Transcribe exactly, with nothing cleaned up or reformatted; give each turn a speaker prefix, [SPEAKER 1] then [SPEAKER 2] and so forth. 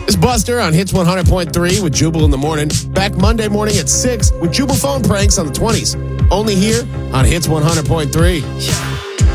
[SPEAKER 1] It's Buster on Hits one hundred point three with Jubal in the morning. Back Monday morning at six with Jubal phone pranks on the twenties. Only here on Hits one hundred point three.